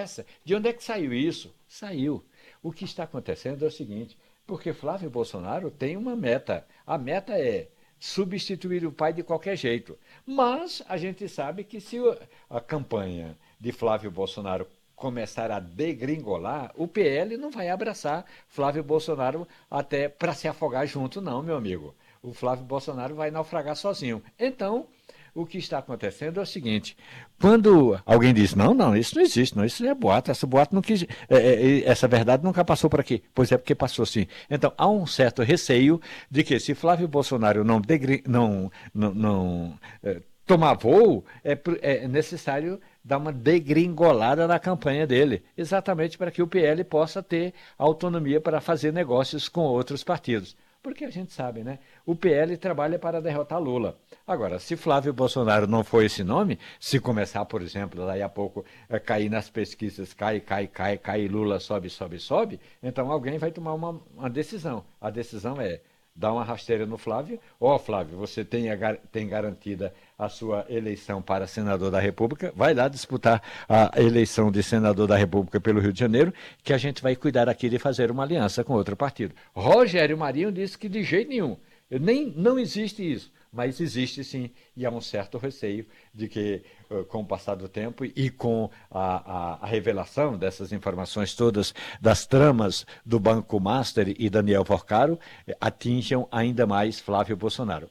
essa. De onde é que saiu isso? Saiu. O que está acontecendo é o seguinte, porque Flávio Bolsonaro tem uma meta. A meta é substituir o pai de qualquer jeito. Mas a gente sabe que se a campanha de Flávio Bolsonaro começar a degringolar, o PL não vai abraçar Flávio Bolsonaro até para se afogar junto, não, meu amigo. O Flávio Bolsonaro vai naufragar sozinho. Então, o que está acontecendo é o seguinte, quando alguém diz, não, isso não existe, não, isso é boato, essa boato não quis, essa verdade nunca passou por aqui. Pois é, porque passou sim. Então, há um certo receio de que se Flávio Bolsonaro não tomar voo, é necessário dar uma degringolada na campanha dele, exatamente para que o PL possa ter autonomia para fazer negócios com outros partidos. Porque a gente sabe, né? O PL trabalha para derrotar Lula. Agora, se Flávio Bolsonaro não for esse nome, se começar, por exemplo, daí a pouco cair nas pesquisas, cai, Lula sobe, então alguém vai tomar uma decisão. A decisão é dar uma rasteira no Flávio. Flávio, você tem garantida a sua eleição para senador da República, vai lá disputar a eleição de senador da República pelo Rio de Janeiro, que a gente vai cuidar aqui de fazer uma aliança com outro partido. Rogério Marinho disse que de jeito nenhum, não existe isso, mas existe sim, e há um certo receio de que, com o passar do tempo e com a revelação dessas informações todas, das tramas do Banco Master e Daniel Porcaro, atinjam ainda mais Flávio Bolsonaro.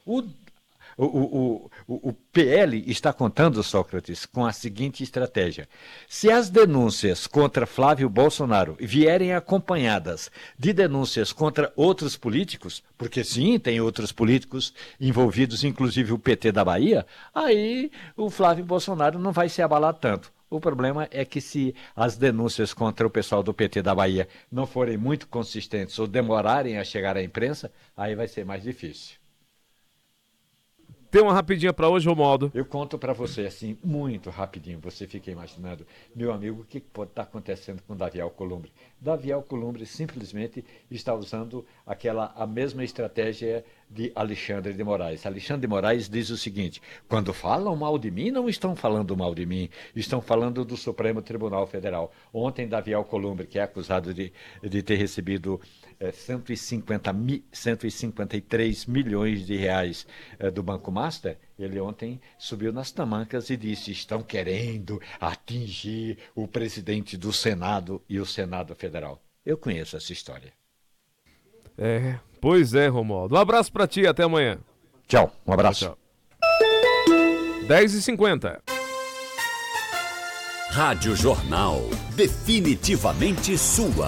O PL está contando, Sócrates, com a seguinte estratégia. Se as denúncias contra Flávio Bolsonaro vierem acompanhadas de denúncias contra outros políticos, porque sim, tem outros políticos envolvidos, inclusive o PT da Bahia, aí o Flávio Bolsonaro não vai se abalar tanto. O problema é que se as denúncias contra o pessoal do PT da Bahia não forem muito consistentes ou demorarem a chegar à imprensa, aí vai ser mais difícil. Tem uma rapidinha para hoje, Romualdo? Eu conto para você, assim, muito rapidinho. Você fica imaginando, meu amigo, o que pode estar acontecendo com Davi Alcolumbre? Davi Alcolumbre simplesmente está usando a mesma estratégia de Alexandre de Moraes. Alexandre de Moraes diz o seguinte, quando falam mal de mim, não estão falando mal de mim, estão falando do Supremo Tribunal Federal. Ontem, Davi Alcolumbre, que é acusado de ter recebido 153 milhões de reais do Banco Master, ele ontem subiu nas tamancas e disse, estão querendo atingir o presidente do Senado e o Senado Federal. Eu conheço essa história. Pois é, Romualdo. Um abraço pra ti, até amanhã. Tchau, um abraço. Tchau. 10h50. Rádio Jornal, definitivamente sua.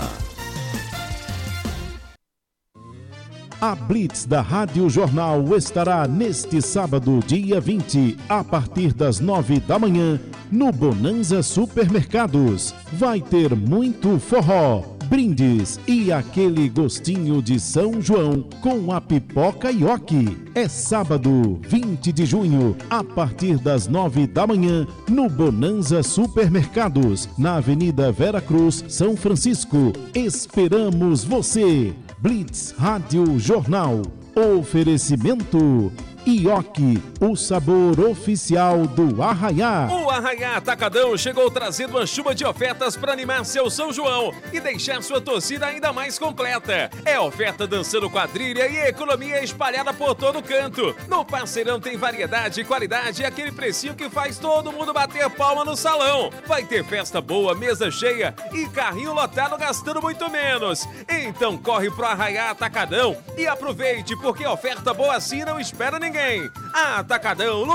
A Blitz da Rádio Jornal estará neste sábado, dia 20, a partir das 9 da manhã, no Bonanza Supermercados. Vai ter muito forró, brindes e aquele gostinho de São João com a pipoca Ioki. É sábado, 20 de junho, a partir das 9 da manhã, no Bonanza Supermercados, na Avenida Vera Cruz, São Francisco. Esperamos você! Blitz Rádio Jornal. Oferecimento Ioki, o sabor oficial do Arraiá. O Arraiá Atacadão chegou trazendo uma chuva de ofertas para animar seu São João e deixar sua torcida ainda mais completa. É oferta dançando quadrilha e economia espalhada por todo canto. No Parceirão tem variedade e qualidade e aquele precinho que faz todo mundo bater palma no salão. Vai ter festa boa, mesa cheia e carrinho lotado gastando muito menos. Então corre pro Arraiá Atacadão e aproveite, porque oferta boa assim não espera ninguém. Atacadão,